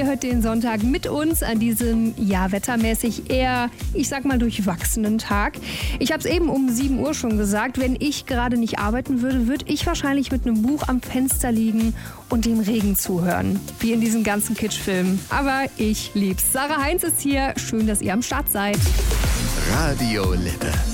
ihr hört den Sonntag mit uns an diesem, wettermäßig eher, ich sag mal, durchwachsenen Tag. Ich habe es eben um 7 Uhr schon gesagt, wenn ich gerade nicht arbeiten würde, würde ich wahrscheinlich mit einem Buch am Fenster liegen und dem Regen zuhören. Wie in diesen ganzen Kitschfilmen. Aber ich lieb's. Sarah Heinz ist hier. Schön, dass ihr am Start seid. Radio Lippe.